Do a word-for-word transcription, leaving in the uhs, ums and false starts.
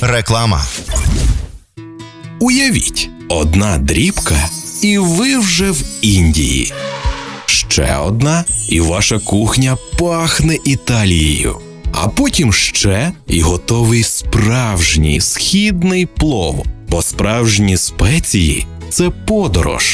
Реклама. Уявіть, одна дрібка, і ви вже в Індії. Ще одна, і ваша кухня пахне Італією. А потім ще, і готовий справжній східний плов. Бо справжні спеції – це подорож.